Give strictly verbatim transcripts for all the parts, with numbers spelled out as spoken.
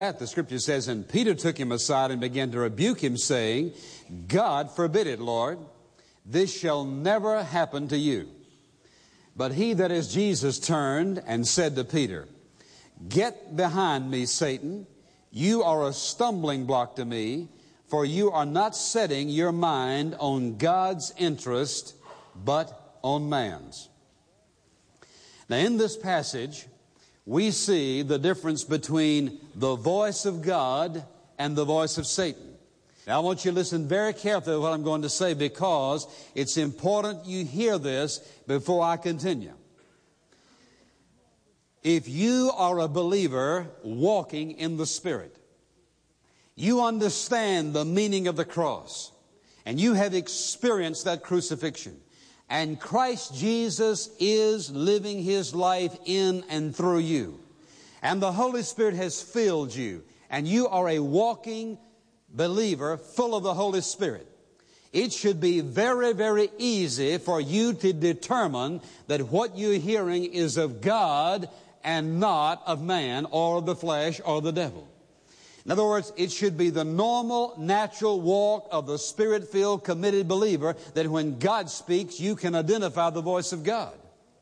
The scripture says, and Peter took him aside and began to rebuke him, saying, God forbid it, Lord. This shall never happen to you. But he, that is Jesus, turned and said to Peter, Get behind me, Satan. You are a stumbling block to me, for you are not setting your mind on God's interest, but on man's. Now, in this passage, we see the difference between the voice of God and the voice of Satan. Now, I want you to listen very carefully to what I'm going to say, because it's important you hear this before I continue. If you are a believer walking in the Spirit, you understand the meaning of the cross, and you have experienced that crucifixion, and Christ Jesus is living His life in and through you, and the Holy Spirit has filled you, and you are a walking believer full of the Holy Spirit. It should be very, very easy for you to determine that what you're hearing is of God and not of man or of the flesh or the devil. In other words, it should be the normal, natural walk of the Spirit-filled, committed believer that when God speaks, you can identify the voice of God.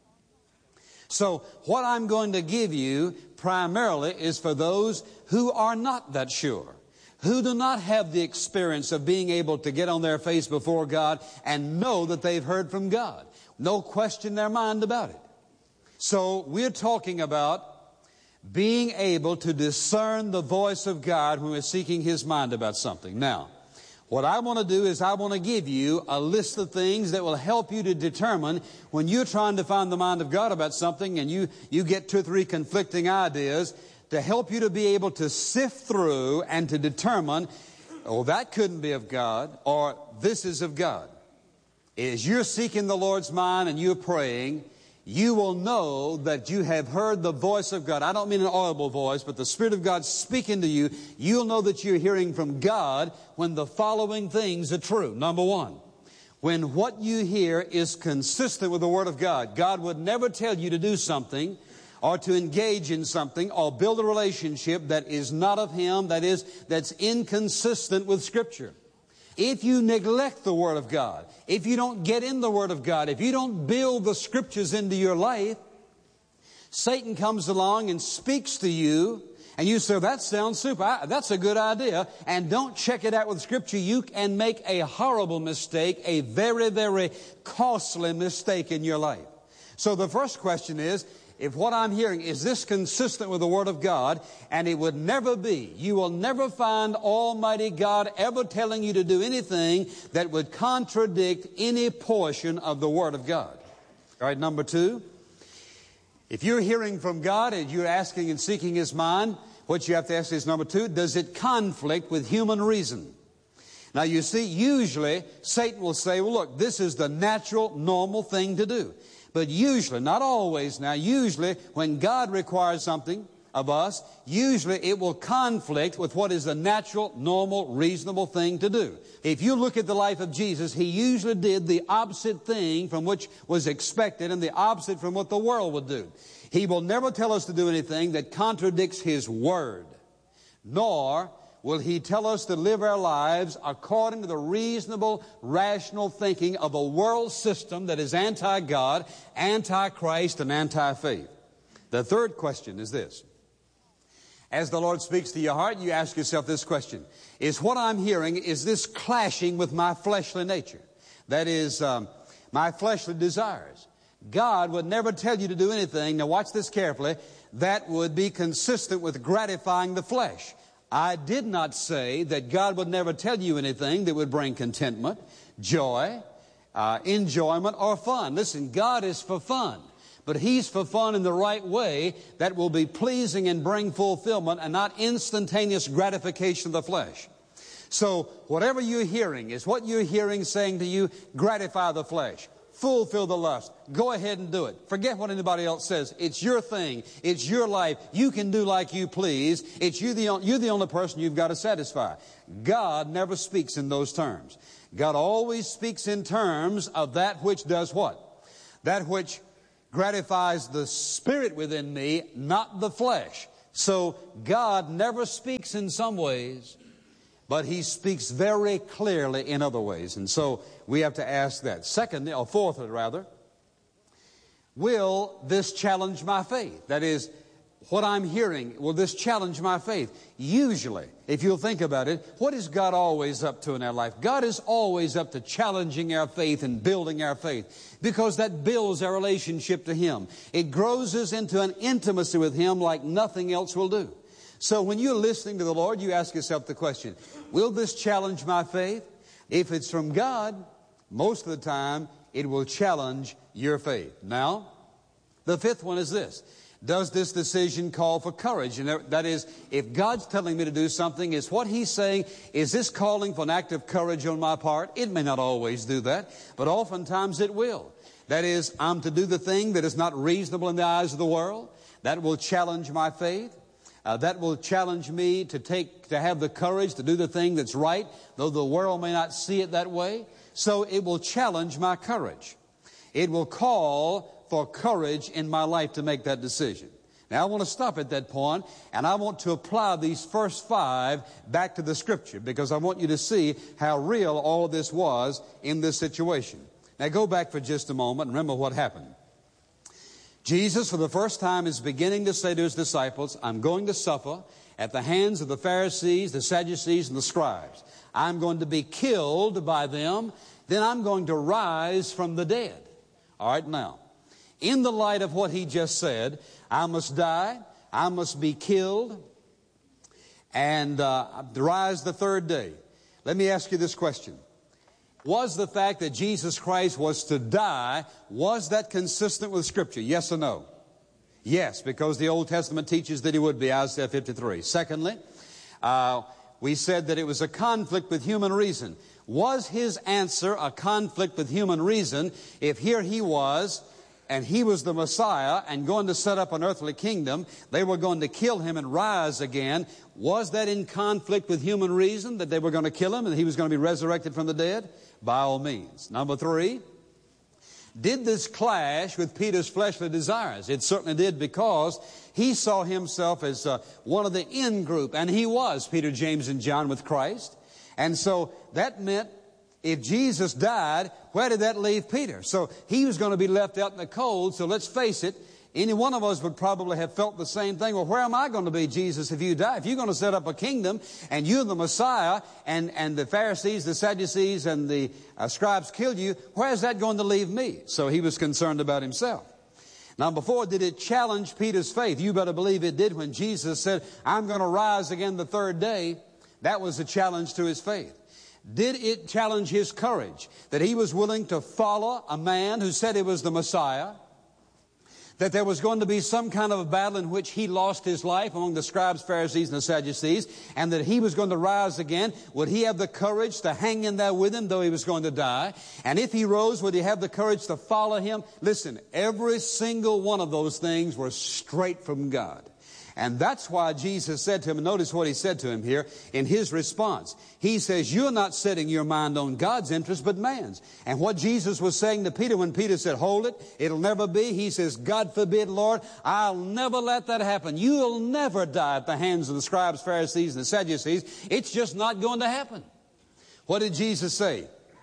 So what I'm going to give you primarily is for those who are not that sure, who do not have the experience of being able to get on their face before God and know that they've heard from God. No question in their mind about it. So we're talking about being able to discern the voice of God when we're seeking His mind about something. Now, what I want to do is I want to give you a list of things that will help you to determine when you're trying to find the mind of God about something and you, you get two or three conflicting ideas, to help you to be able to sift through and to determine, oh, that couldn't be of God, or this is of God. As you're seeking the Lord's mind and you're praying, you will know that you have heard the voice of God. I don't mean an audible voice, but the Spirit of God speaking to you. You'll know that you're hearing from God when the following things are true. Number one, when what you hear is consistent with the Word of God. God would never tell you to do something or to engage in something or build a relationship that is not of Him, that is, that's inconsistent with Scripture. If you neglect the Word of God, if you don't get in the Word of God, if you don't build the Scriptures into your life, Satan comes along and speaks to you, and you say, that sounds super, that's a good idea, and don't check it out with Scripture. You can make a horrible mistake, a very, very costly mistake in your life. So the first question is, if what I'm hearing, is this consistent with the Word of God? And it would never be. You will never find Almighty God ever telling you to do anything that would contradict any portion of the Word of God. All right, number two, if you're hearing from God and you're asking and seeking His mind, what you have to ask is, number two, does it conflict with human reason? Now, you see, usually Satan will say, well, look, this is the natural, normal thing to do. But usually, not always now, usually when God requires something of us, usually it will conflict with what is the natural, normal, reasonable thing to do. If you look at the life of Jesus, He usually did the opposite thing from which was expected and the opposite from what the world would do. He will never tell us to do anything that contradicts His Word, nor will He tell us to live our lives according to the reasonable, rational thinking of a world system that is anti-God, anti-Christ, and anti-faith. The third question is this. As the Lord speaks to your heart, you ask yourself this question. Is what I'm hearing, is this clashing with my fleshly nature? That is, um, my fleshly desires. God would never tell you to do anything, now watch this carefully, that would be consistent with gratifying the flesh. I did not say that God would never tell you anything that would bring contentment, joy, uh, enjoyment, or fun. Listen, God is for fun, but He's for fun in the right way that will be pleasing and bring fulfillment and not instantaneous gratification of the flesh. So whatever you're hearing, is what you're hearing saying to you, gratify the flesh. Fulfill the lust. Go ahead and do it. Forget what anybody else says. It's your thing. It's your life. You can do like you please. It's you the, you're the only person you've got to satisfy. God never speaks in those terms. God always speaks in terms of that which does what? That which gratifies the spirit within me, not the flesh. So God never speaks in some ways, but He speaks very clearly in other ways. And so we have to ask that. Secondly, or fourthly rather, will this challenge my faith? That is, what I'm hearing, will this challenge my faith? Usually, if you'll think about it, what is God always up to in our life? God is always up to challenging our faith and building our faith, because that builds our relationship to Him. It grows us into an intimacy with Him like nothing else will do. So when you're listening to the Lord, you ask yourself the question, will this challenge my faith? If it's from God, most of the time, it will challenge your faith. Now, the fifth one is this. Does this decision call for courage? And that is, if God's telling me to do something, is what He's saying, is this calling for an act of courage on my part? It may not always do that, but oftentimes it will. That is, I'm to do the thing that is not reasonable in the eyes of the world. That will challenge my faith. Uh, that will challenge me to take, to have the courage to do the thing that's right, though the world may not see it that way. So it will challenge my courage. It will call for courage in my life to make that decision. Now I want to stop at that point, and I want to apply these first five back to the Scripture, because I want you to see how real all of this was in this situation. Now go back for just a moment and remember what happened. Jesus, for the first time, is beginning to say to His disciples, I'm going to suffer at the hands of the Pharisees, the Sadducees, and the scribes. I'm going to be killed by them. Then I'm going to rise from the dead. All right, now, in the light of what He just said, I must die, I must be killed, and uh, rise the third day. Let me ask you this question. Was the fact that Jesus Christ was to die, was that consistent with Scripture? Yes or no? Yes, because the Old Testament teaches that He would be, Isaiah fifty-three. Secondly, uh, we said that it was a conflict with human reason. Was His answer a conflict with human reason if here He was, and He was the Messiah and going to set up an earthly kingdom, they were going to kill Him and rise again? Was that in conflict with human reason, that they were going to kill Him and He was going to be resurrected from the dead? By all means. Number three, did this clash with Peter's fleshly desires? It certainly did, because he saw himself as uh, one of the in group, and he was, Peter, James, and John, with Christ. And so that meant if Jesus died, where did that leave Peter? So he was going to be left out in the cold. So let's face it, any one of us would probably have felt the same thing. Well, where am I going to be, Jesus, if you die? If you're going to set up a kingdom and you're the Messiah, and, and the Pharisees, the Sadducees, and the uh, scribes killed you, where is that going to leave me? So he was concerned about himself. Number four, did it challenge Peter's faith? You better believe it did. When Jesus said, I'm going to rise again the third day, that was a challenge to his faith. Did it challenge his courage, that he was willing to follow a man who said he was the Messiah, that there was going to be some kind of a battle in which he lost his life among the scribes, Pharisees, and the Sadducees, and that he was going to rise again? Would he have the courage to hang in there with him, though he was going to die? And if he rose, would he have the courage to follow him? Listen, every single one of those things were straight from God. And that's why Jesus said to him, and notice what He said to him here in His response. He says, you're not setting your mind on God's interest, but man's. And what Jesus was saying to Peter when Peter said, hold it, it'll never be. He says, God forbid, Lord, I'll never let that happen. You'll never die at the hands of the scribes, Pharisees, and the Sadducees. It's just not going to happen. What did Jesus say?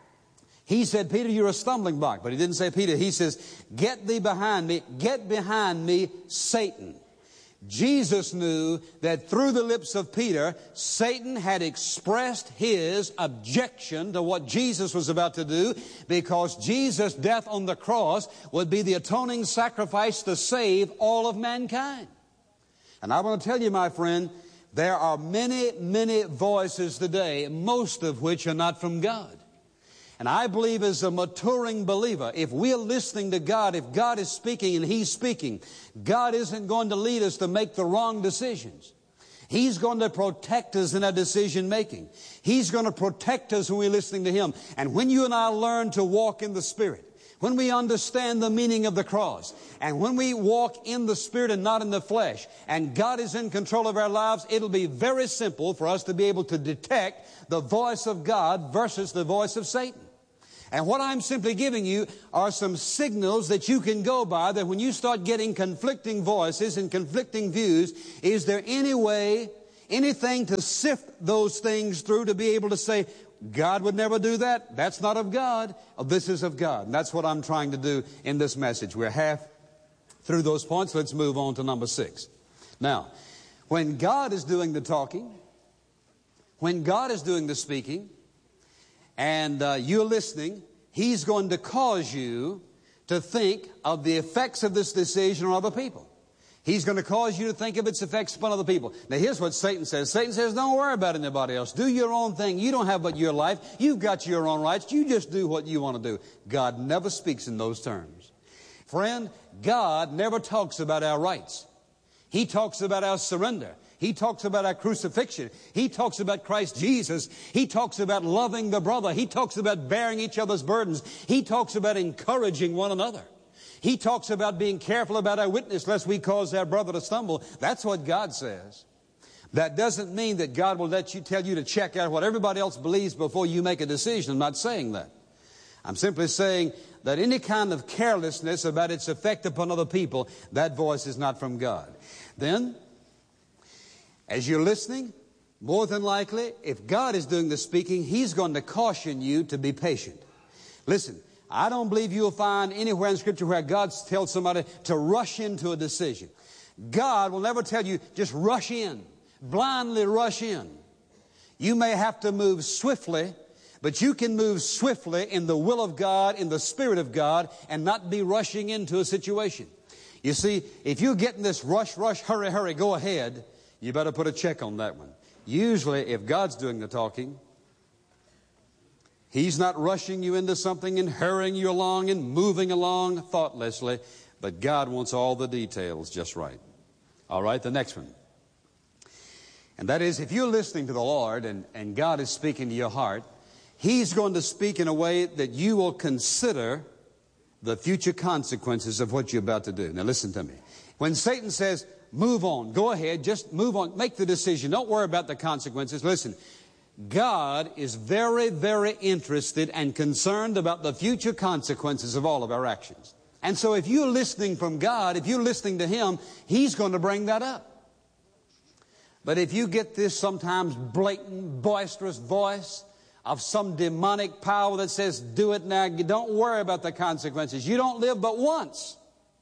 He said, Peter, you're a stumbling block. But He didn't say Peter. He says, get thee behind me. Get behind me, Satan. Jesus knew that through the lips of Peter, Satan had expressed his objection to what Jesus was about to do, because Jesus' death on the cross would be the atoning sacrifice to save all of mankind. And I want to tell you, my friend, there are many, many voices today, most of which are not from God. And I believe, as a maturing believer, if we're listening to God, if God is speaking and He's speaking, God isn't going to lead us to make the wrong decisions. He's going to protect us in our decision making. He's going to protect us when we're listening to Him. And when you and I learn to walk in the Spirit, when we understand the meaning of the cross, and when we walk in the Spirit and not in the flesh, and God is in control of our lives, it'll be very simple for us to be able to detect the voice of God versus the voice of Satan. And what I'm simply giving you are some signals that you can go by, that when you start getting conflicting voices and conflicting views, is there any way, anything to sift those things through to be able to say, God would never do that. That's not of God. Oh, this is of God. And that's what I'm trying to do in this message. We're half through those points. Let's move on to number six. Now, when God is doing the talking, when God is doing the speaking, and uh, you're listening, He's going to cause you to think of the effects of this decision on other people. He's going to cause you to think of its effects upon other people. Now, here's what Satan says. Satan says, don't worry about anybody else. Do your own thing. You don't have but your life. You've got your own rights. You just do what you want to do. God never speaks in those terms. Friend, God never talks about our rights. He talks about our surrender. He talks about our crucifixion. He talks about Christ Jesus. He talks about loving the brother. He talks about bearing each other's burdens. He talks about encouraging one another. He talks about being careful about our witness lest we cause our brother to stumble. That's what God says. That doesn't mean that God will let you tell you to check out what everybody else believes before you make a decision. I'm not saying that. I'm simply saying that any kind of carelessness about its effect upon other people, that voice is not from God. Then, as you're listening, more than likely, if God is doing the speaking, He's going to caution you to be patient. Listen, I don't believe you'll find anywhere in Scripture where God tells somebody to rush into a decision. God will never tell you, just rush in, blindly rush in. You may have to move swiftly, but you can move swiftly in the will of God, in the Spirit of God, and not be rushing into a situation. You see, if you're getting this rush, rush, hurry, hurry, go ahead, you better put a check on that one. Usually, if God's doing the talking, He's not rushing you into something and hurrying you along and moving along thoughtlessly, but God wants all the details just right. All right, the next one. And that is, if you're listening to the Lord and, and God is speaking to your heart, He's going to speak in a way that you will consider the future consequences of what you're about to do. Now listen to me. When Satan says, move on, go ahead, just move on, make the decision, don't worry about the consequences. Listen, God is very, very interested and concerned about the future consequences of all of our actions. And so if you're listening from God, if you're listening to Him, He's going to bring that up. But if you get this sometimes blatant, boisterous voice of some demonic power that says, do it now, don't worry about the consequences, you don't live but once.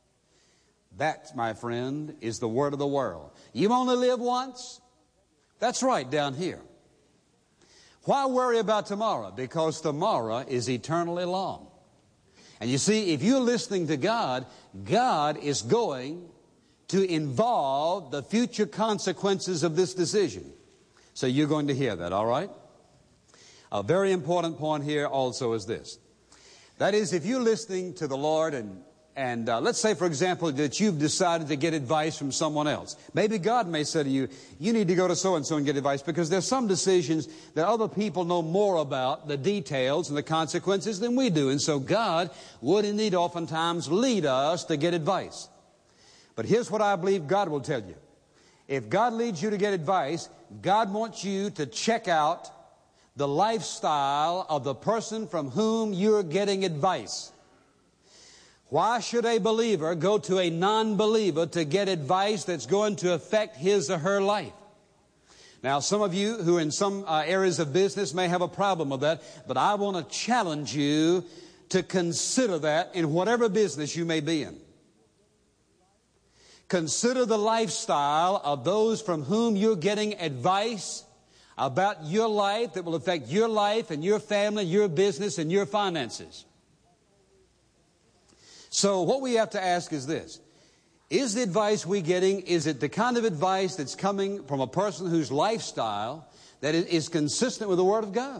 That, my friend, is the word of the world. You only live once? That's right, down here. Why worry about tomorrow? Because tomorrow is eternally long. And you see, if you're listening to God, God is going to involve the future consequences of this decision. So you're going to hear that, all right? A very important point here also is this. That is, if you're listening to the Lord and And uh, let's say, for example, that you've decided to get advice from someone else. Maybe God may say to you, you need to go to so-and-so and get advice, because there's some decisions that other people know more about, the details and the consequences, than we do. And so God would indeed oftentimes lead us to get advice. But here's what I believe God will tell you. If God leads you to get advice, God wants you to check out the lifestyle of the person from whom you're getting advice. Why should a believer go to a non-believer to get advice that's going to affect his or her life? Now, some of you who are in some uh, areas of business may have a problem with that, but I want to challenge you to consider that in whatever business you may be in. Consider the lifestyle of those from whom you're getting advice about your life that will affect your life and your family, your business, and your finances. So what we have to ask is this. Is the advice we're getting, is it the kind of advice that's coming from a person whose lifestyle that is consistent with the Word of God?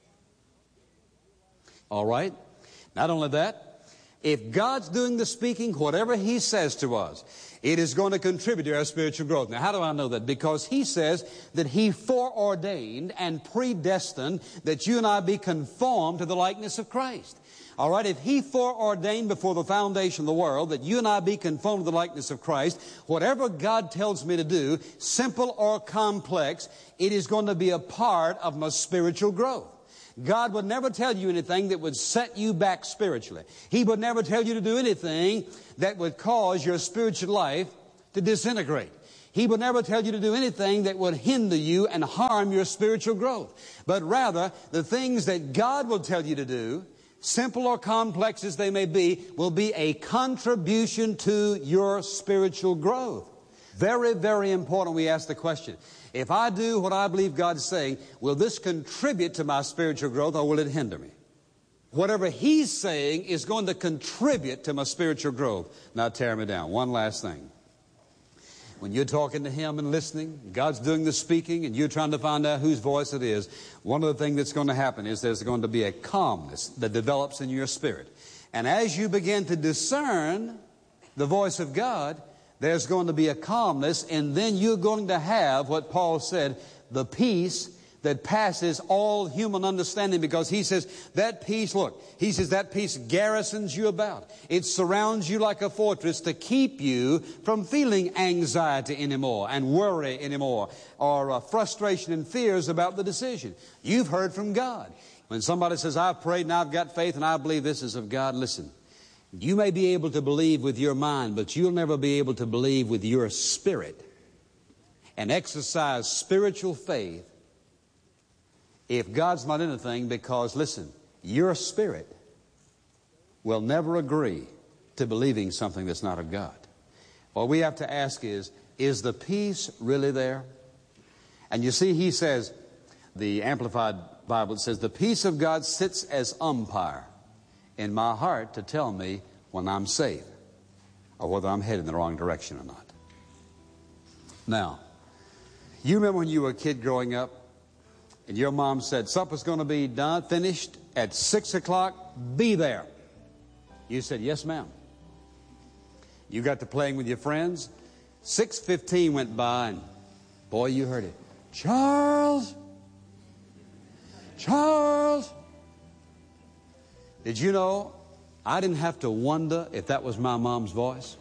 All right. Not only that, if God's doing the speaking, whatever He says to us, it is going to contribute to our spiritual growth. Now, how do I know that? Because He says that He foreordained and predestined that you and I be conformed to the likeness of Christ. All right, if He foreordained before the foundation of the world that you and I be conformed to the likeness of Christ, whatever God tells me to do, simple or complex, it is going to be a part of my spiritual growth. God would never tell you anything that would set you back spiritually. He would never tell you to do anything that would cause your spiritual life to disintegrate. He would never tell you to do anything that would hinder you and harm your spiritual growth. But rather, the things that God will tell you to do, simple or complex as they may be, will be a contribution to your spiritual growth. Very, very important we ask the question, if I do what I believe God is saying, will this contribute to my spiritual growth or will it hinder me? Whatever He's saying is going to contribute to my spiritual growth. Now tear me down. One last thing. When you're talking to Him and listening, God's doing the speaking, and you're trying to find out whose voice it is, one of the things that's going to happen is there's going to be a calmness that develops in your spirit. And as you begin to discern the voice of God, there's going to be a calmness, and then you're going to have what Paul said, the peace that passes all human understanding, because he says that peace, look, he says that peace garrisons you about. It surrounds you like a fortress to keep you from feeling anxiety anymore and worry anymore or uh, frustration and fears about the decision. You've heard from God. When somebody says, I've prayed and I've got faith and I believe this is of God, listen, you may be able to believe with your mind, but you'll never be able to believe with your spirit and exercise spiritual faith if God's not in anything, because, listen, your spirit will never agree to believing something that's not of God. What we have to ask is, is the peace really there? And you see, he says, the Amplified Bible says, the peace of God sits as umpire in my heart to tell me when I'm safe or whether I'm heading in the wrong direction or not. Now, you remember when you were a kid growing up, and your mom said, supper's going to be done, finished at six o'clock, be there. You said, yes, ma'am. You got to playing with your friends. six fifteen went by, and boy, you heard it. Charles! Charles! Did you know I didn't have to wonder if that was my mom's voice?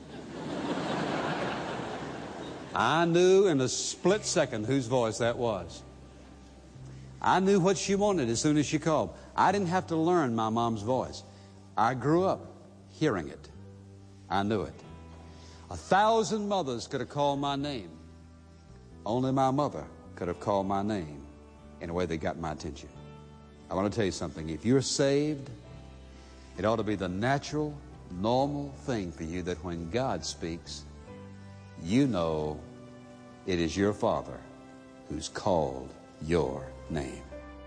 I knew in a split second whose voice that was. I knew what she wanted as soon as she called. I didn't have to learn my mom's voice. I grew up hearing it. I knew it. A thousand mothers could have called my name. Only my mother could have called my name in a way that got my attention. I want to tell you something. If you're saved, it ought to be the natural, normal thing for you that when God speaks, you know it is your Father who's called your name.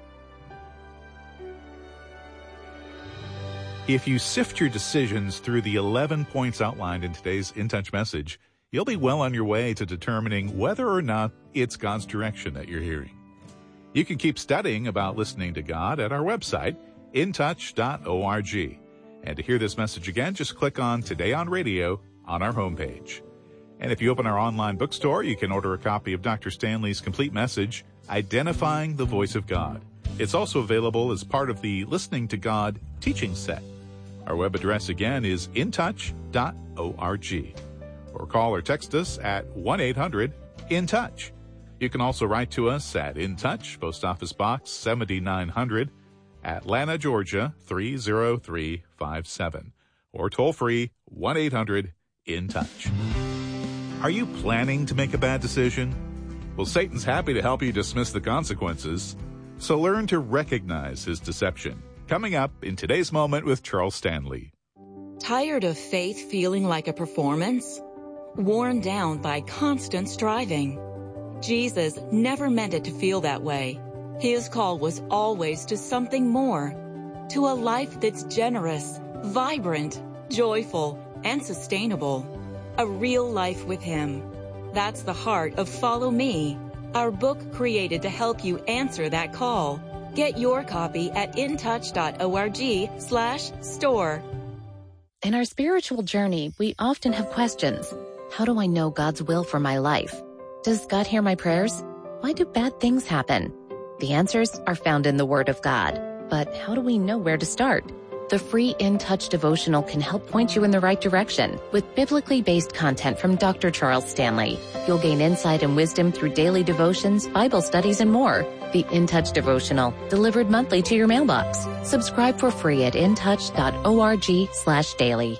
If you sift your decisions through the eleven points outlined in today's In Touch message, you'll be well on your way to determining whether or not it's God's direction that you're hearing. You can keep studying about listening to God at our website, in touch dot org. And to hear this message again, just click on Today on Radio on our homepage. And if you open our online bookstore, you can order a copy of Doctor Stanley's complete message, Identifying the Voice of God. It's also available as part of the Listening to God teaching set. Our web address again is in touch dot org. Or call or text us at one eight hundred in touch. You can also write to us at In Touch, Post Office Box seventy-nine hundred, Atlanta, Georgia three zero three five seven. Or toll free one eight hundred in touch. Are you planning to make a bad decision? Well, Satan's happy to help you dismiss the consequences. So learn to recognize his deception. Coming up in today's Moment with Charles Stanley. Tired of faith feeling like a performance? Worn down by constant striving? Jesus never meant it to feel that way. His call was always to something more, to a life that's generous, vibrant, joyful, and sustainable. A real life with Him. That's the heart of Follow Me, our book created to help you answer that call. Get your copy at in touch dot org slash store. In our spiritual journey, we often have questions. How do I know God's will for my life? Does God hear my prayers? Why do bad things happen? The answers are found in the Word of God. But how do we know where to start? The free In Touch devotional can help point you in the right direction with biblically based content from Doctor Charles Stanley. You'll gain insight and wisdom through daily devotions, Bible studies, and more. The In Touch devotional, delivered monthly to your mailbox. Subscribe for free at intouch.org slash daily.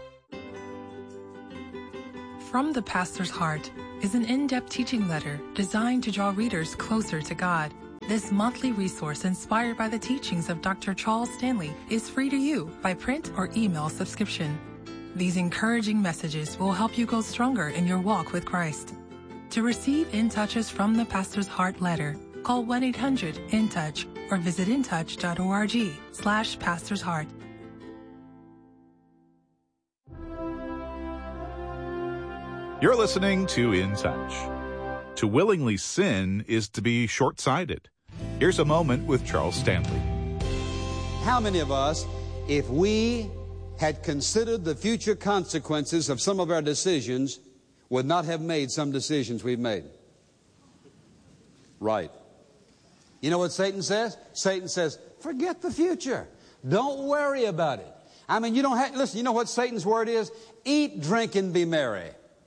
From the Pastor's Heart is an in-depth teaching letter designed to draw readers closer to God. This monthly resource, inspired by the teachings of Doctor Charles Stanley, is free to you by print or email subscription. These encouraging messages will help you go stronger in your walk with Christ. To receive In Touches from the Pastor's Heart letter, call one eight hundred in touch or visit intouch.org slash Pastor's Heart. You're listening to In Touch. To willingly sin is to be short-sighted. Here's a moment with Charles Stanley. How many of us, if we had considered the future consequences of some of our decisions, would not have made some decisions we've made? Right. You know what Satan says? Satan says, forget the future. Don't worry about it. I mean, you don't have, listen, you know what Satan's word is? Eat, drink, and be merry.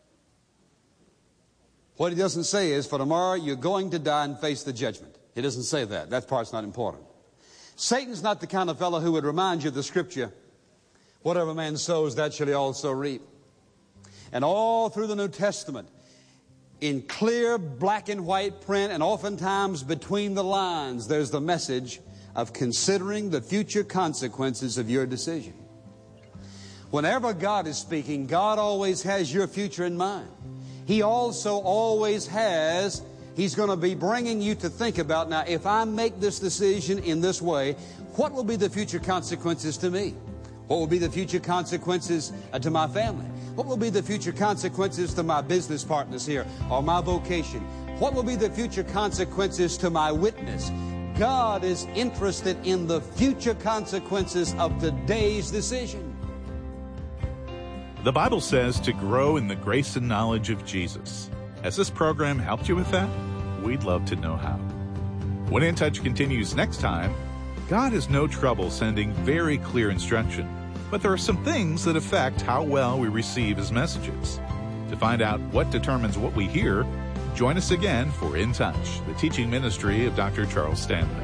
What he doesn't say is, for tomorrow you're going to die and face the judgment. He doesn't say that. That part's not important. Satan's not the kind of fellow who would remind you of the scripture, whatever man sows, that shall he also reap. And all through the New Testament, in clear black and white print, and oftentimes between the lines, there's the message of considering the future consequences of your decision. Whenever God is speaking, God always has your future in mind. He also always has, He's going to be bringing you to think about, now, if I make this decision in this way, what will be the future consequences to me? What will be the future consequences uh, to my family? What will be the future consequences to my business partners here or my vocation? What will be the future consequences to my witness? God is interested in the future consequences of today's decision. The Bible says to grow in the grace and knowledge of Jesus. Has this program helped you with that? We'd love to know how. When In Touch continues next time, God has no trouble sending very clear instruction, but there are some things that affect how well we receive His messages. To find out what determines what we hear, join us again for In Touch, the teaching ministry of Doctor Charles Stanley.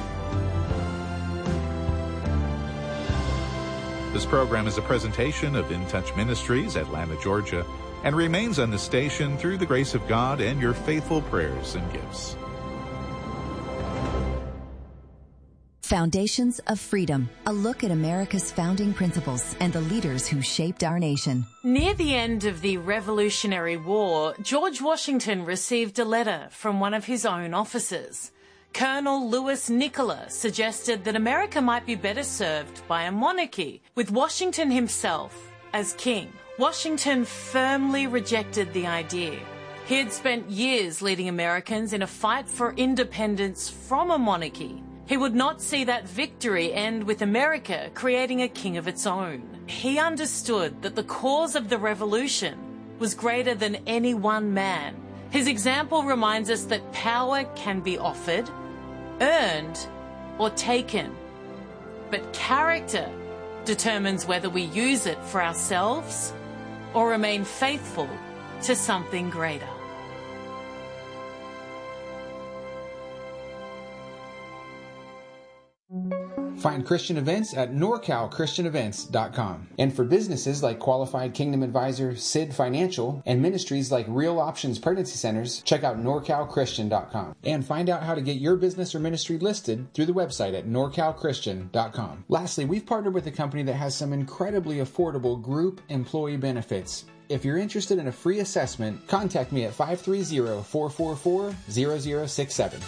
This program is a presentation of In Touch Ministries, Atlanta, Georgia, and remains on the station through the grace of God and your faithful prayers and gifts. Foundations of Freedom, a look at America's founding principles and the leaders who shaped our nation. Near the end of the Revolutionary War, George Washington received a letter from one of his own officers. Colonel Louis Nicola suggested that America might be better served by a monarchy, with Washington himself as king. Washington firmly rejected the idea. He had spent years leading Americans in a fight for independence from a monarchy. He would not see that victory end with America creating a king of its own. He understood that the cause of the revolution was greater than any one man. His example reminds us that power can be offered, earned, or taken. But character determines whether we use it for ourselves or remain faithful to something greater. Find Christian events at nor cal christian events dot com. And for businesses like Qualified Kingdom Advisor, S I D Financial, and ministries like Real Options Pregnancy Centers, check out nor cal christian dot com. And find out how to get your business or ministry listed through the website at nor cal christian dot com. Lastly, we've partnered with a company that has some incredibly affordable group employee benefits. If you're interested in a free assessment, contact me at five three zero, four four four, zero zero six seven.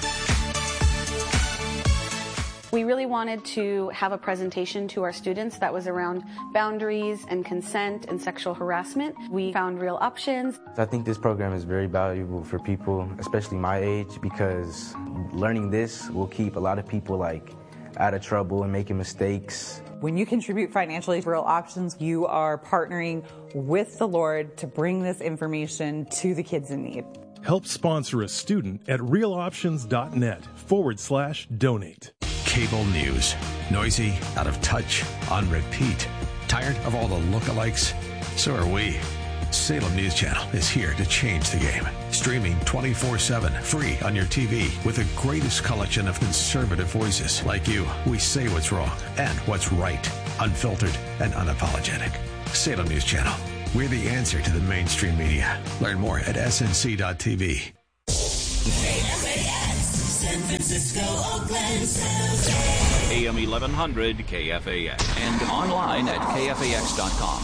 We really wanted to have a presentation to our students that was around boundaries and consent and sexual harassment. We found Real Options. I think this program is very valuable for people, especially my age, because learning this will keep a lot of people like out of trouble and making mistakes. When you contribute financially to Real Options, you are partnering with the Lord to bring this information to the kids in need. Help sponsor a student at realoptions.net forward slash donate. cable news. Noisy, out of touch, on repeat. Tired of all the lookalikes? So are we. Salem News Channel is here to change the game. Streaming twenty-four seven, free on your T V, with the greatest collection of conservative voices like you. We say what's wrong and what's right, unfiltered and unapologetic. Salem News Channel. We're the answer to the mainstream media. Learn more at S N C dot T V. K F A X, San Francisco, Oakland, San Jose. A M eleven hundred K F A X and online at K F A X dot com.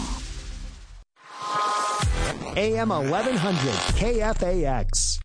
A M eleven hundred K F A X.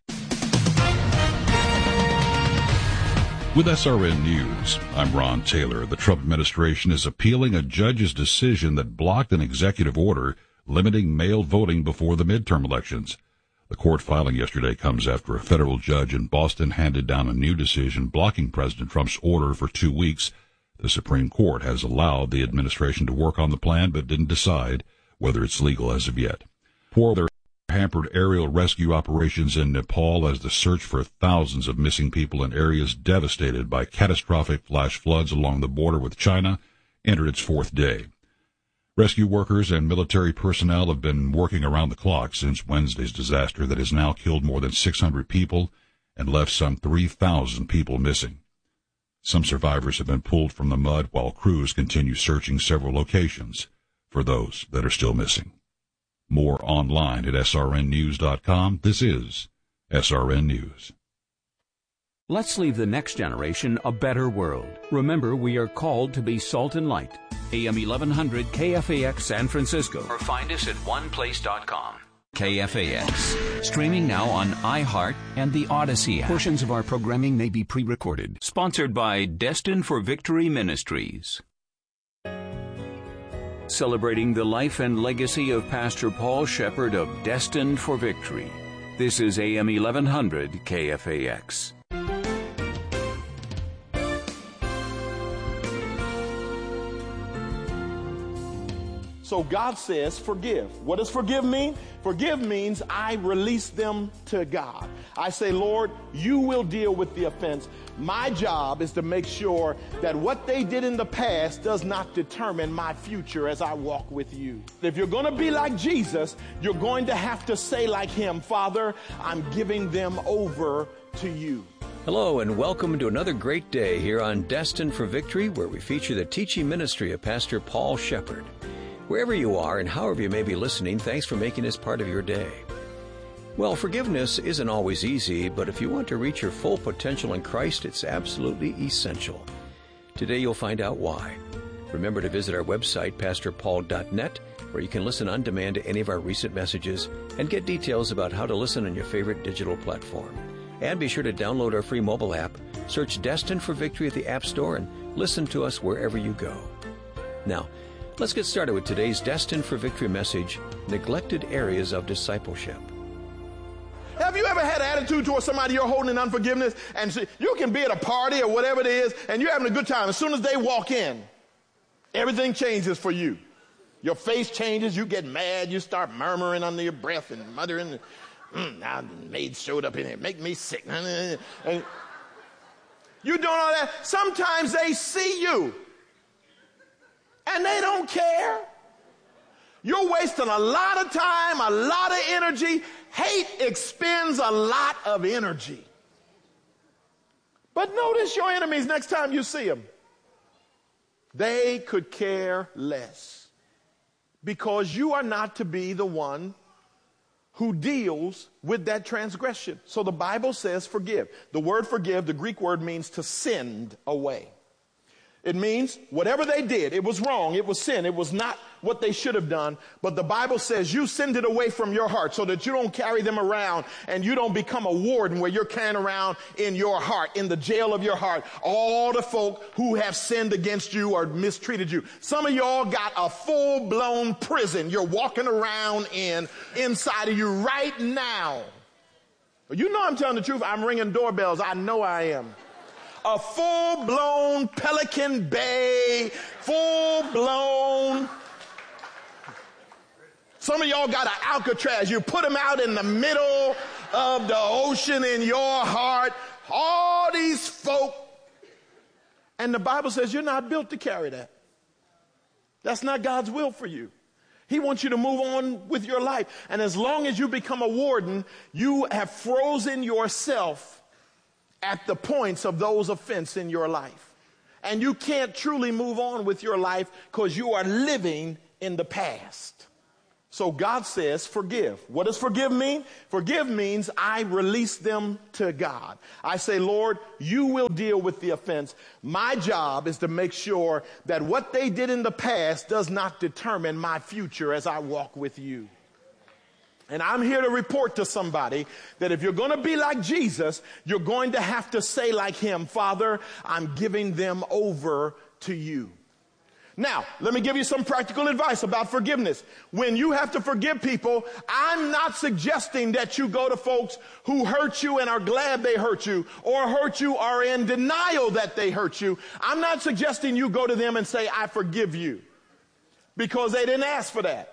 With S R N News, I'm Ron Taylor. The Trump administration is appealing a judge's decision that blocked an executive order limiting mail voting before the midterm elections. The court filing yesterday comes after a federal judge in Boston handed down a new decision blocking President Trump's order for two weeks. The Supreme Court has allowed the administration to work on the plan but didn't decide whether it's legal as of yet. Poor weather hampered aerial rescue operations in Nepal as the search for thousands of missing people in areas devastated by catastrophic flash floods along the border with China entered its fourth day. Rescue workers and military personnel have been working around the clock since Wednesday's disaster that has now killed more than six hundred people and left some three thousand people missing. Some survivors have been pulled from the mud while crews continue searching several locations for those that are still missing. More online at S R N news dot com. This is S R N News. Let's leave the next generation a better world. Remember, we are called to be salt and light. A M eleven hundred K F A X San Francisco. Or find us at one place dot com. K F A X. Streaming now on iHeart and the Odyssey app. Portions of our programming may be pre-recorded. Sponsored by Destined for Victory Ministries. Celebrating the life and legacy of Pastor Paul Shepard of Destined for Victory. This is A M eleven hundred K F A X. So God says, forgive. What does forgive mean? Forgive means I release them to God. I say, Lord, you will deal with the offense. My job is to make sure that what they did in the past does not determine my future as I walk with you. If you're going to be like Jesus, you're going to have to say like him, Father, I'm giving them over to you. Hello and welcome to another great day here on Destined for Victory, where we feature the teaching ministry of Pastor Paul Shepard. Wherever you are and however you may be listening, thanks for making this part of your day. Well, forgiveness isn't always easy, but if you want to reach your full potential in Christ, it's absolutely essential. Today you'll find out why. Remember to visit our website, pastor paul dot net, where you can listen on demand to any of our recent messages and get details about how to listen on your favorite digital platform. And be sure to download our free mobile app, search Destined for Victory at the App Store, and listen to us wherever you go. Now, let's get started with today's Destined for Victory message, Neglected Areas of Discipleship. Have you ever had an attitude towards somebody you're holding in unforgiveness? And so you can be at a party or whatever it is, and you're having a good time. As soon as they walk in, everything changes for you. Your face changes, you get mad, you start murmuring under your breath and muttering, mm, now the maid showed up in here, make me sick. And you doing all that. Sometimes they see you, and they don't care. You're wasting a lot of time, a lot of energy. Hate expends a lot of energy. But notice your enemies next time you see them. They could care less, because you are not to be the one who deals with that transgression. So the Bible says forgive. The word forgive, the Greek word, means to send away. It means whatever they did, it was wrong, it was sin, it was not what they should have done. But the Bible says you send it away from your heart so that you don't carry them around and you don't become a warden where you're carrying around in your heart, in the jail of your heart, all the folk who have sinned against you or mistreated you. Some of y'all got a full-blown prison you're walking around in inside of you right now. You know I'm telling the truth. I'm ringing doorbells. I know I am. A full-blown Pelican Bay, full-blown. Some of y'all got an Alcatraz. You put them out in the middle of the ocean in your heart. All these folk And the Bible says you're not built to carry that. That's not God's will for you. He wants you to move on with your life. And as long as you become a warden, you have frozen yourself at the points of those offenses in your life. And you can't truly move on with your life because you are living in the past. So God says, forgive. What does forgive mean? Forgive means I release them to God. I say, Lord, you will deal with the offense. My job is to make sure that what they did in the past does not determine my future as I walk with you. And I'm here to report to somebody that if you're going to be like Jesus, you're going to have to say like him, Father, I'm giving them over to you. Now, let me give you some practical advice about forgiveness. When you have to forgive people, I'm not suggesting that you go to folks who hurt you and are glad they hurt you, or hurt you or are in denial that they hurt you. I'm not suggesting you go to them and say, I forgive you, because they didn't ask for that.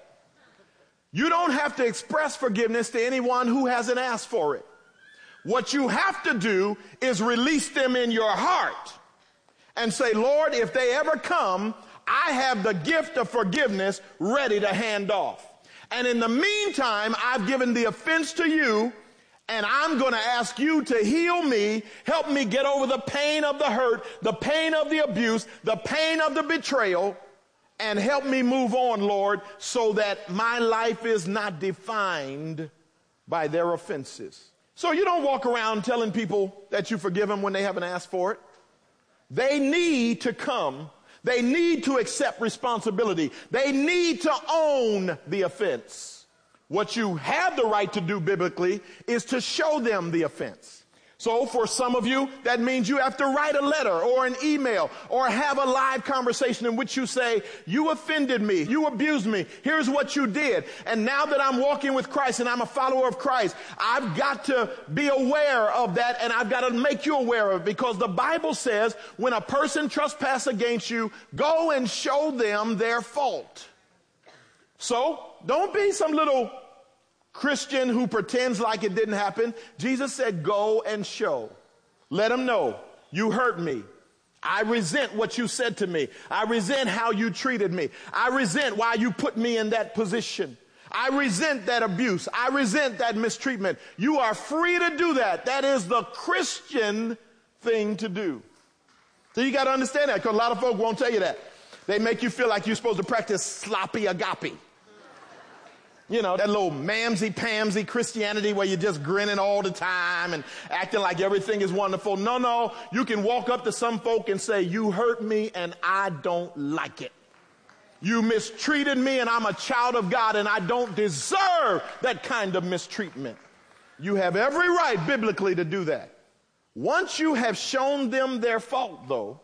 You don't have to express forgiveness to anyone who hasn't asked for it. What you have to do is release them in your heart and say, Lord, if they ever come, I have the gift of forgiveness ready to hand off. And in the meantime, I've given the offense to you, and I'm going to ask you to heal me, help me get over the pain of the hurt, the pain of the abuse, the pain of the betrayal, and help me move on, Lord, so that my life is not defined by their offenses. So you don't walk around telling people that you forgive them when they haven't asked for it. They need to come. They need to accept responsibility. They need to own the offense. What you have the right to do biblically is to show them the offense. So for some of you, that means you have to write a letter or an email or have a live conversation in which you say, you offended me, you abused me, here's what you did. And now that I'm walking with Christ and I'm a follower of Christ, I've got to be aware of that, and I've got to make you aware of it, because the Bible says when a person trespasses against you, go and show them their fault. So don't be some little Christian who pretends like it didn't happen. Jesus said, go and show. Let them know you hurt me. I resent what you said to me. I resent how you treated me. I resent why you put me in that position. I resent that abuse. I resent that mistreatment. You are free to do that. That is the Christian thing to do. So you got to understand that, because a lot of folk won't tell you that. They make you feel like you're supposed to practice sloppy agape. You know, that little mamsy-pamsy Christianity where you're just grinning all the time and acting like everything is wonderful. No, no, you can walk up to some folk and say, you hurt me and I don't like it. You mistreated me and I'm a child of God and I don't deserve that kind of mistreatment. You have every right biblically to do that. Once you have shown them their fault, though,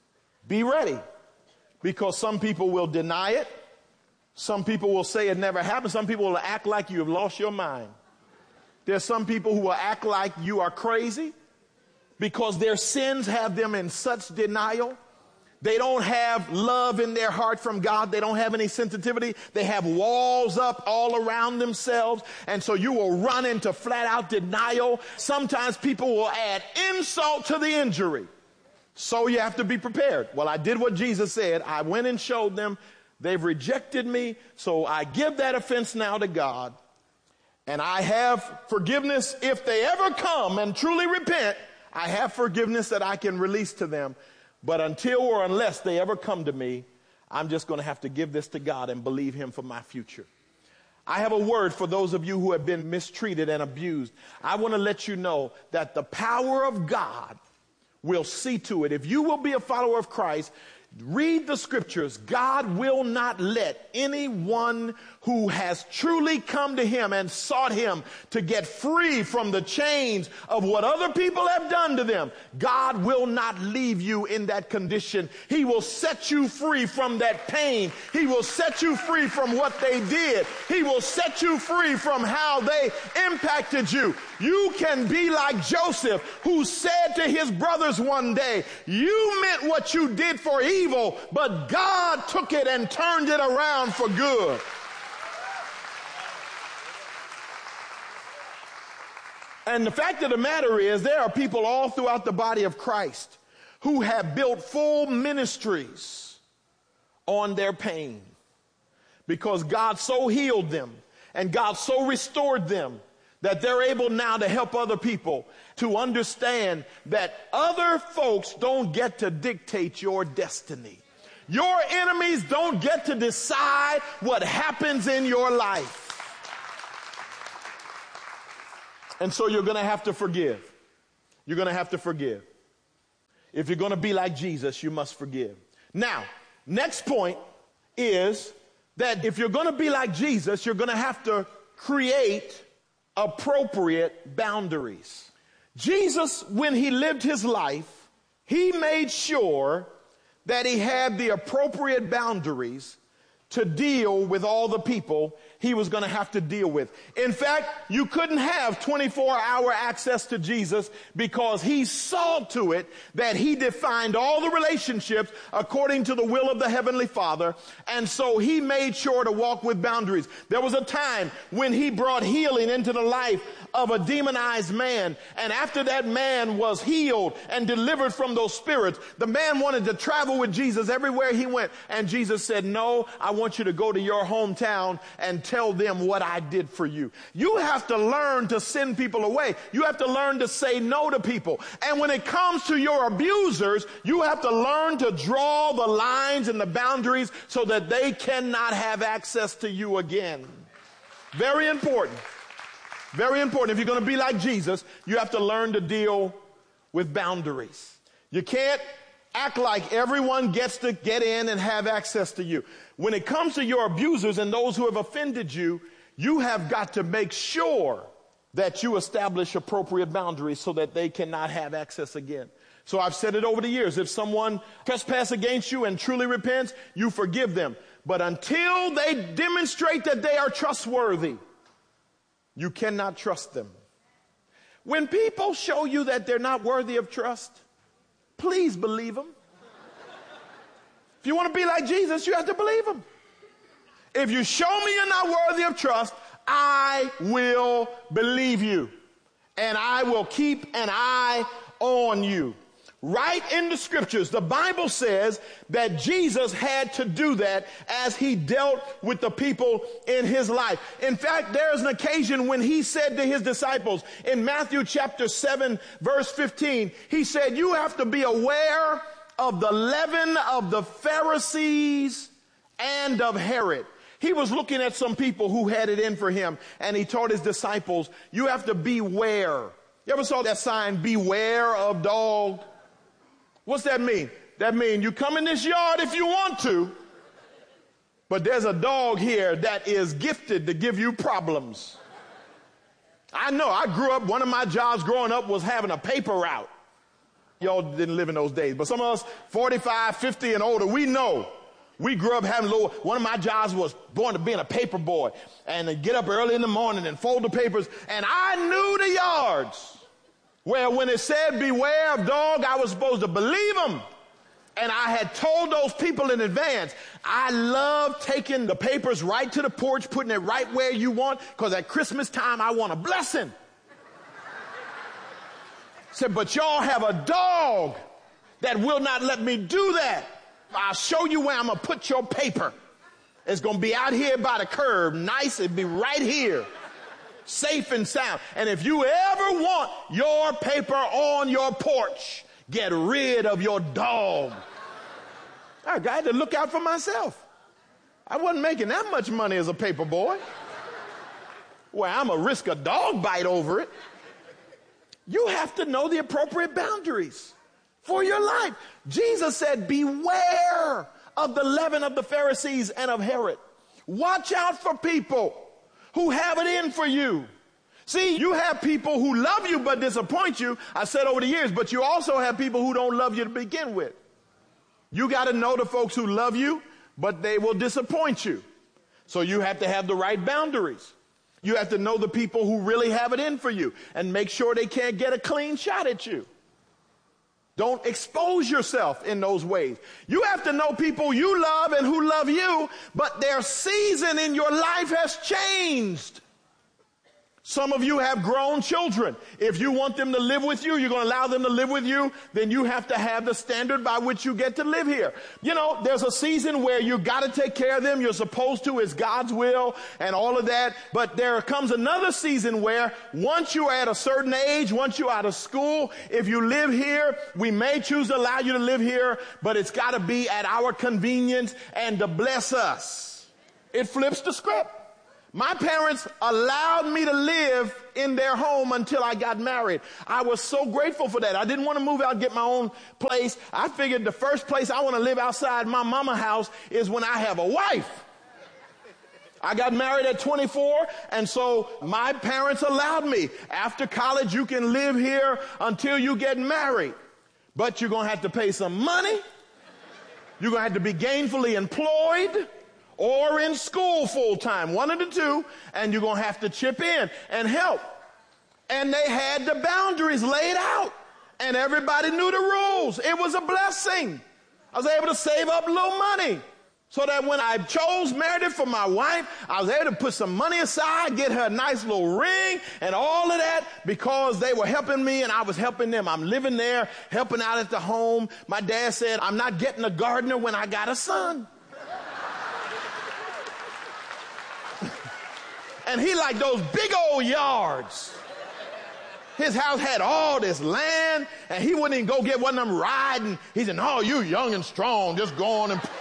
be ready, because some people will deny it. Some people will say it never happened. Some people will act like you have lost your mind. There's some people who will act like you are crazy because their sins have them in such denial. They don't have love in their heart from God. They don't have any sensitivity. They have walls up all around themselves. And so you will run into flat out denial. Sometimes people will add insult to the injury. So you have to be prepared. Well, I did what Jesus said. I went and showed them. They've rejected me, so I give that offense now to God, and I have forgiveness. If they ever come and truly repent, I have forgiveness that I can release to them. But until or unless they ever come to me, I'm just going to have to give this to God and believe him for my future. I have a word for those of you who have been mistreated and abused. I want to let you know that the power of God will see to it. If you will be a follower of Christ, read the scriptures. God will not let anyone who has truly come to him and sought him to get free from the chains of what other people have done to them, God will not leave you in that condition. He will set you free from that pain. He will set you free from what they did. He will set you free from how they impacted you. You can be like Joseph, who said to his brothers one day, you meant what you did for evil, but God took it and turned it around for good. And the fact of the matter is, there are people all throughout the body of Christ who have built full ministries on their pain, because God so healed them and God so restored them that they're able now to help other people to understand that other folks don't get to dictate your destiny. Your enemies don't get to decide what happens in your life. And so you're going to have to forgive. You're going to have to forgive. If you're going to be like Jesus, you must forgive. Now, next point is that if you're going to be like Jesus, you're going to have to create appropriate boundaries. Jesus, when he lived his life, he made sure that he had the appropriate boundaries to deal with all the people he was going to have to deal with. In fact, you couldn't have twenty-four hour access to Jesus because he saw to it that he defined all the relationships according to the will of the Heavenly Father. And so he made sure to walk with boundaries. There was a time when he brought healing into the life of a demonized man. And after that man was healed and delivered from those spirits, the man wanted to travel with Jesus everywhere he went. And Jesus said, no, I want you to go to your hometown and tell them what I did for you. You have to learn to send people away. You have to learn to say no to people. And when it comes to your abusers, you have to learn to draw the lines and the boundaries so that they cannot have access to you again. Very important. Very important. If you're going to be like Jesus, you have to learn to deal with boundaries. You can't act like everyone gets to get in and have access to you. When it comes to your abusers and those who have offended you, you have got to make sure that you establish appropriate boundaries so that they cannot have access again. So I've said it over the years. If someone trespasses against you and truly repents, you forgive them. But until they demonstrate that they are trustworthy, you cannot trust them. When people show you that they're not worthy of trust, please believe them. If you want to be like Jesus, you have to believe him. If you show me you're not worthy of trust, I will believe you. And I will keep an eye on you. Right in the scriptures, the Bible says that Jesus had to do that as he dealt with the people in his life. In fact, there's an occasion when he said to his disciples in Matthew chapter seven, verse fifteen, he said, you have to be aware of the leaven of the Pharisees and of Herod. He was looking at some people who had it in for him, and he taught his disciples, you have to beware. You ever saw that sign, beware of dog? What's that mean? That means you come in this yard if you want to, but there's a dog here that is gifted to give you problems. I know, I grew up, one of my jobs growing up was having a paper route. Y'all didn't live in those days, but some of us forty-five, fifty and older, we know. We grew up having little, one of my jobs was born to being a paper boy and to get up early in the morning and fold the papers, and I knew the yards. Where when it said beware of dog, I was supposed to believe them. And I had told those people in advance, I love taking the papers right to the porch, putting it right where you want, because at Christmas time, I want a blessing. Said, but y'all have a dog that will not let me do that. I'll show you where I'm going to put your paper. It's going to be out here by the curb. Nice. It'll be right here. Safe and sound. And if you ever want your paper on your porch, get rid of your dog. I had to look out for myself. I wasn't making that much money as a paper boy. Well, I'm going to risk a dog bite over it. You have to know the appropriate boundaries for your life. Jesus said, beware of the leaven of the Pharisees and of Herod. Watch out for people who have it in for you. See, you have people who love you but disappoint you. I said over the years, but you also have people who don't love you to begin with. You got to know the folks who love you, but they will disappoint you. So you have to have the right boundaries. You have to know the people who really have it in for you and make sure they can't get a clean shot at you. Don't expose yourself in those ways. You have to know people you love and who love you, but their season in your life has changed. Some of you have grown children. If you want them to live with you, you're going to allow them to live with you, then you have to have the standard by which you get to live here. You know, there's a season where you got to take care of them. You're supposed to. It's God's will and all of that. But there comes another season where once you're at a certain age, once you're out of school, if you live here, we may choose to allow you to live here, but it's got to be at our convenience and to bless us. It flips the script. My parents allowed me to live in their home until I got married. I was so grateful for that. I didn't want to move out and get my own place. I figured the first place I want to live outside my mama house is when I have a wife. I got married at twenty-four, and so my parents allowed me. After college, you can live here until you get married. But you're going to have to pay some money. You're going to have to be gainfully employed or in school full time, one of the two, and you're going to have to chip in and help. And they had the boundaries laid out, and everybody knew the rules. It was a blessing. I was able to save up a little money so that when I chose Meredith for my wife, I was able to put some money aside, get her a nice little ring and all of that because they were helping me and I was helping them. I'm living there, helping out at the home. My dad said, I'm not getting a gardener when I got a son. And he liked those big old yards. His house had all this land, and he wouldn't even go get one of them riding. He said, no, you young and strong, just go on and...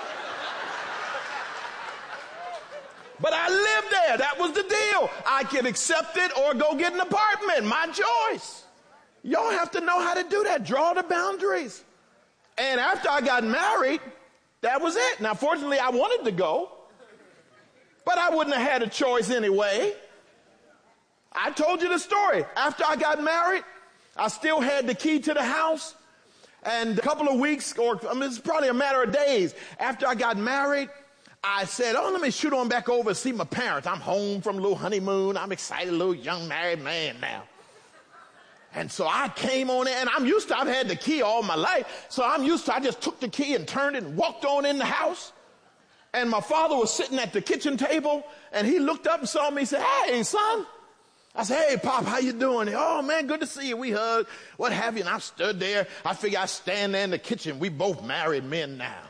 But I lived there. That was the deal. I could accept it or go get an apartment. My choice. Y'all have to know how to do that. Draw the boundaries. And after I got married, that was it. Now, fortunately, I wanted to go. But I wouldn't have had a choice anyway. I told you the story. After I got married, I still had the key to the house. And a couple of weeks, or I mean, it's probably a matter of days, after I got married, I said, oh, let me shoot on back over and see my parents. I'm home from a little honeymoon. I'm excited, a little young married man now. And so I came on in, and I'm used to, I've had the key all my life. So I'm used to, I just took the key and turned it and walked on in the house. And my father was sitting at the kitchen table, and he looked up and saw me and said, hey, son. I said, hey, Pop, how you doing? Oh, man, good to see you. We hugged, what have you. And I stood there. I figured I'd stand there in the kitchen. We both married men now.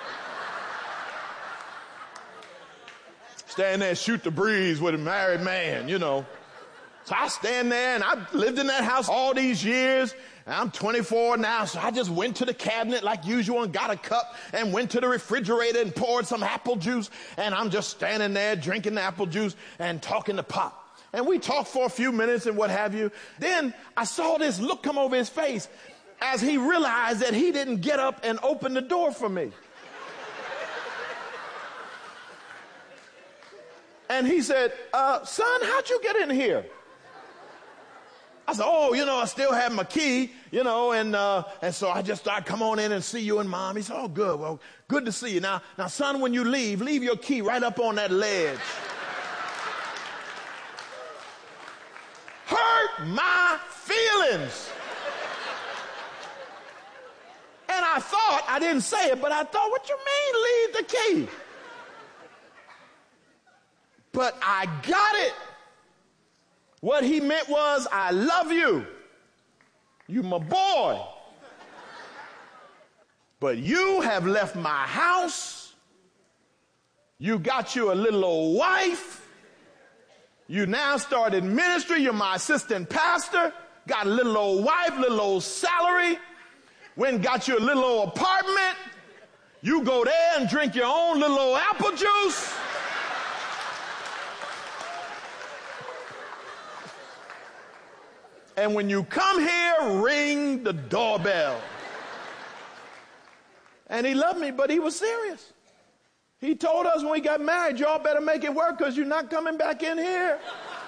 Stand there and shoot the breeze with a married man, you know. So I stand there, and I've lived in that house all these years. And I'm twenty-four now, so I just went to the cabinet like usual and got a cup and went to the refrigerator and poured some apple juice. And I'm just standing there drinking the apple juice and talking to Pop. And we talked for a few minutes and what have you. Then I saw this look come over his face as he realized that he didn't get up and open the door for me. And he said, uh, son, how'd you get in here? I said, oh, you know, I still have my key, you know, and uh, and so I just thought, come on in and see you and Mom. He said, oh, good. Well, good to see you. Now, now, son, when you leave, leave your key right up on that ledge. Hurt my feelings. And I thought, I didn't say it, but I thought, what you mean leave the key? But I got it. What he meant was, I love you. You my boy. But you have left my house. You got you a little old wife. You now started ministry. You're my assistant pastor. Got a little old wife, little old salary. Went and got you a little old apartment. You go there and drink your own little old apple juice. And when you come here, ring the doorbell. And he loved me, but he was serious. He told us when we got married, y'all better make it work because you're not coming back in here.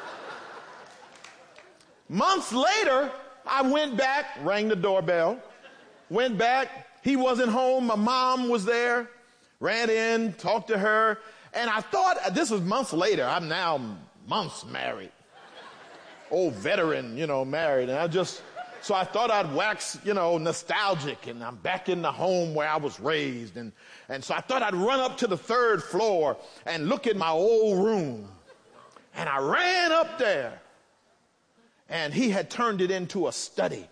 Months later, I went back, rang the doorbell, went back. He wasn't home. My mom was there, ran in, talked to her. And I thought, this was months later. I'm now months married. Old veteran, you know, married. And I just, so I thought I'd wax, you know, nostalgic. And I'm back in the home where I was raised. And, and so I thought I'd run up to the third floor and look at my old room. And I ran up there. And he had turned it into a study.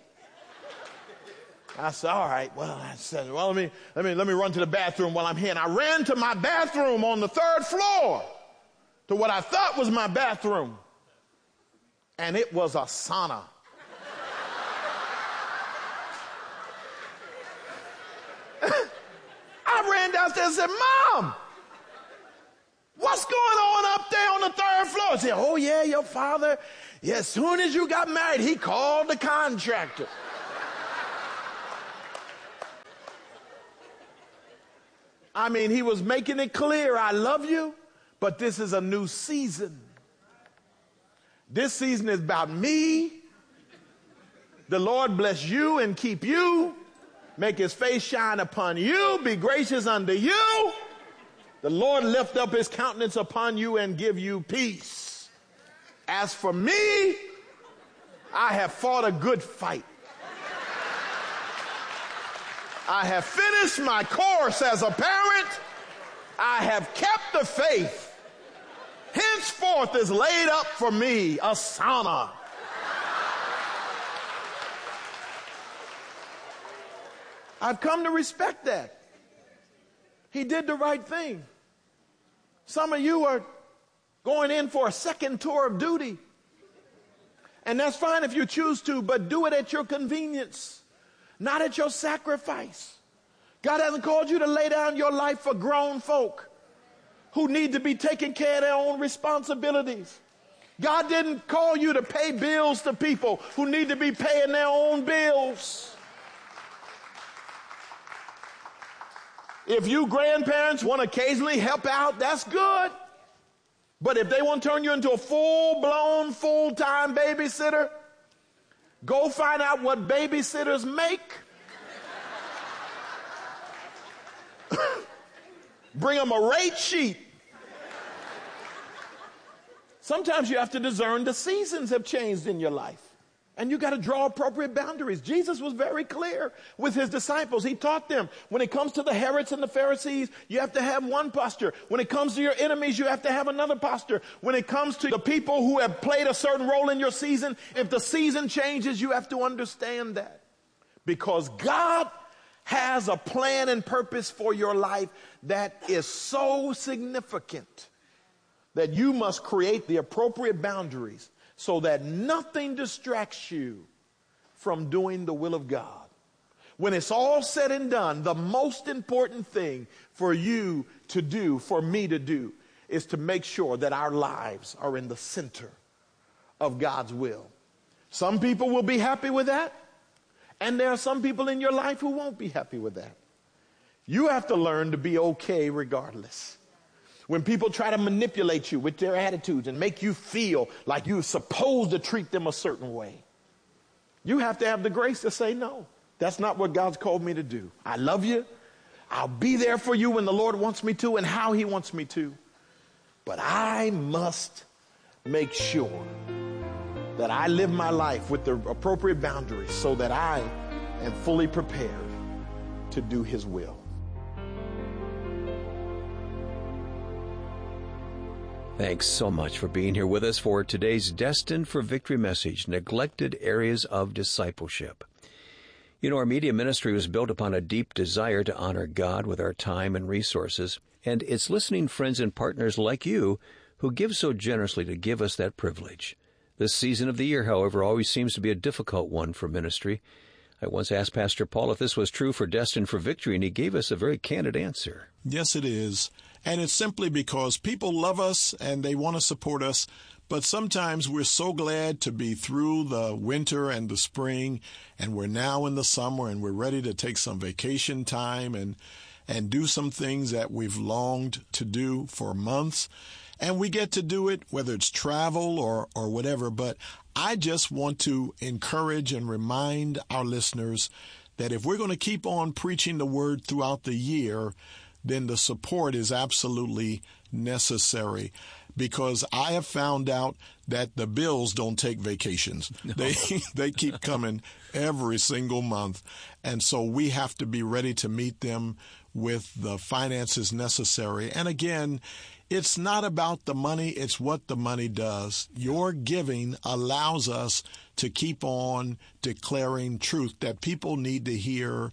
I said, all right, well, I said, well, let me, let me, let me run to the bathroom while I'm here. And I ran to my bathroom on the third floor to what I thought was my bathroom. And it was a sauna. I ran downstairs and said, Mom, what's going on up there on the third floor? I said, oh, yeah, your father, yeah, as soon as you got married, he called the contractor. I mean, he was making it clear, I love you, but this is a new season. This season is about me. The Lord bless you and keep you. Make his face shine upon you. Be gracious unto you. The Lord lift up his countenance upon you and give you peace. As for me, I have fought a good fight. I have finished my course as a parent. I have kept the faith. Henceforth is laid up for me a sauna. I've come to respect that. He did the right thing. Some of you are going in for a second tour of duty. And that's fine if you choose to, but do it at your convenience, not at your sacrifice. God hasn't called you to lay down your life for grown folk who need to be taking care of their own responsibilities. God didn't call you to pay bills to people who need to be paying their own bills. If you grandparents want to occasionally help out, that's good. But if they want to turn you into a full-blown, full-time babysitter, go find out what babysitters make. Bring them a rate sheet. Sometimes you have to discern the seasons have changed in your life. And you got to draw appropriate boundaries. Jesus was very clear with his disciples. He taught them, when it comes to the Herods and the Pharisees, you have to have one posture. When it comes to your enemies, you have to have another posture. When it comes to the people who have played a certain role in your season, if the season changes, you have to understand that. Because God has a plan and purpose for your life that is so significant that you must create the appropriate boundaries so that nothing distracts you from doing the will of God. When it's all said and done, the most important thing for you to do, for me to do, is to make sure that our lives are in the center of God's will. Some people will be happy with that, and there are some people in your life who won't be happy with that. You have to learn to be okay regardless. When people try to manipulate you with their attitudes and make you feel like you're supposed to treat them a certain way, you have to have the grace to say, no, that's not what God's called me to do. I love you. I'll be there for you when the Lord wants me to and how he wants me to. But I must make sure that I live my life with the appropriate boundaries so that I am fully prepared to do his will. Thanks so much for being here with us for today's Destined for Victory message, Neglected Areas of Discipleship. You know, our media ministry was built upon a deep desire to honor God with our time and resources, and it's listening friends and partners like you who give so generously to give us that privilege. This season of the year, however, always seems to be a difficult one for ministry. I once asked Pastor Paul if this was true for Destined for Victory, and he gave us a very candid answer. Yes, it is. And it's simply because people love us and they want to support us, but sometimes we're so glad to be through the winter and the spring, and we're now in the summer, and we're ready to take some vacation time and and do some things that we've longed to do for months. And we get to do it, whether it's travel or, or whatever. But I just want to encourage and remind our listeners that if we're going to keep on preaching the word throughout the year, then the support is absolutely necessary, because I have found out that the bills don't take vacations. No. They they keep coming every single month. And so we have to be ready to meet them with the finances necessary. And again, it's not about the money, it's what the money does. Your giving allows us to keep on declaring truth that people need to hear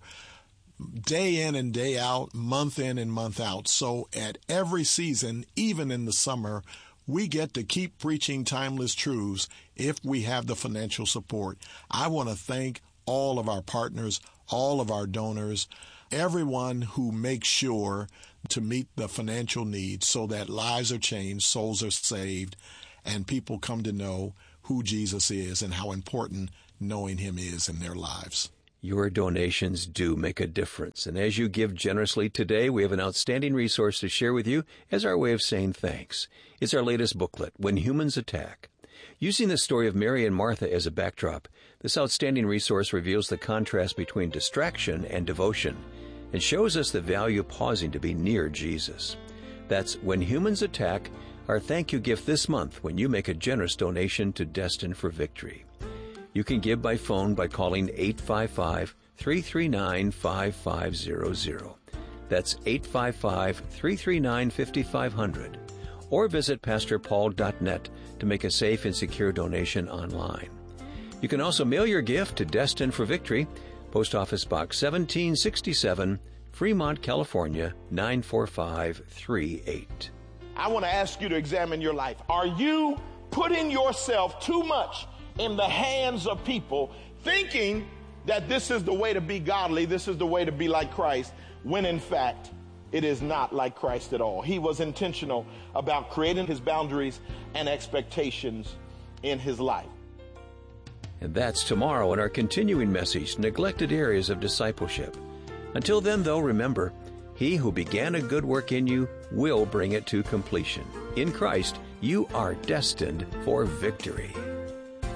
day in and day out, month in and month out. So at every season, even in the summer, we get to keep preaching timeless truths if we have the financial support. I want to thank all of our partners, all of our donors, everyone who makes sure to meet the financial needs so that lives are changed, souls are saved, and people come to know who Jesus is and how important knowing him is in their lives. Your donations do make a difference, and as you give generously today, we have an outstanding resource to share with you as our way of saying thanks. It's our latest booklet, When Humans Attack. Using the story of Mary and Martha as a backdrop, this outstanding resource reveals the contrast between distraction and devotion and shows us the value of pausing to be near Jesus. That's When Humans Attack, our thank you gift this month when you make a generous donation to Destined for Victory. You can give by phone by calling eight five five, three three nine, five five zero zero. That's eight five five, three three nine, five five zero zero. Or visit pastor paul dot net to make a safe and secure donation online. You can also mail your gift to Destined for Victory, Post Office Box seventeen sixty-seven, Fremont, California, nine four five three eight. I want to ask you to examine your life. Are you putting yourself too much in the hands of people, thinking that this is the way to be godly, this is the way to be like Christ, when in fact it is not like Christ at all? He was intentional about creating his boundaries and expectations in his life. And that's tomorrow in our continuing message, Neglected Areas of Discipleship. Until then, though, remember, he who began a good work in you will bring it to completion. In Christ, you are destined for victory.